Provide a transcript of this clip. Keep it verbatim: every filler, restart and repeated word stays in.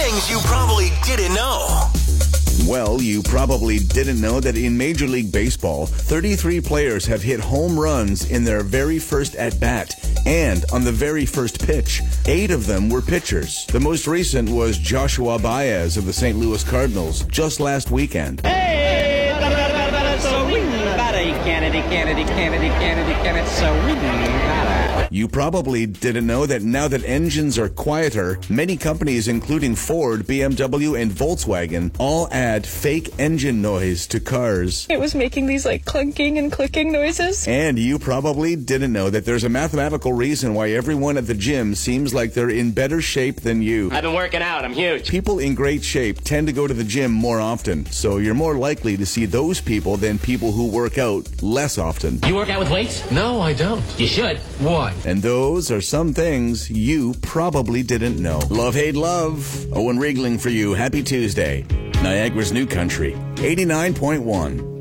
Things you probably didn't know. Well, you probably didn't know that in Major League Baseball, thirty-three players have hit home runs in their very first at-bat and on the very first pitch. Eight of them were pitchers. The most recent was Joshua Baez of the Saint Louis Cardinals just last weekend. Hey! So we Kennedy, Kennedy, Kennedy, Kennedy, Kennedy, so we You probably didn't know that now that engines are quieter, many companies, including Ford, B M W, and Volkswagen, all add fake engine noise to cars. It was making these, like, clunking and clicking noises. And you probably didn't know that there's a mathematical reason why everyone at the gym seems like they're in better shape than you. I've been working out. I'm huge. People in great shape tend to go to the gym more often, so you're more likely to see those people than people who work out less often. You work out with weights? No, I don't. You should. Why? And those are some things you probably didn't know. Love, hate, love. Owen Riegling for you. Happy Tuesday. Niagara's New Country, eighty-nine point one.